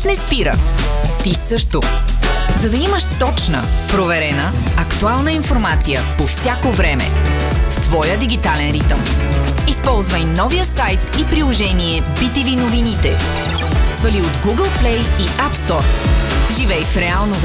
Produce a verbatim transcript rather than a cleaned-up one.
не спира. Ти също. За да имаш точна, проверена, актуална информация по всяко време. В твоя дигитален ритъм. Използвай новия сайт и приложение би ти ви новините. Свали от Google Play и App Store. Живей в реално време.